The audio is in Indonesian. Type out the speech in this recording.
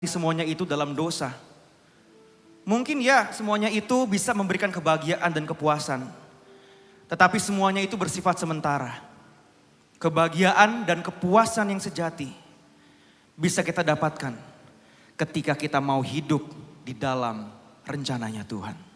semuanya itu dalam dosa. Mungkin ya semuanya itu bisa memberikan kebahagiaan dan kepuasan. Tetapi semuanya itu bersifat sementara. Kebahagiaan dan kepuasan yang sejati bisa kita dapatkan ketika kita mau hidup di dalam rencananya Tuhan.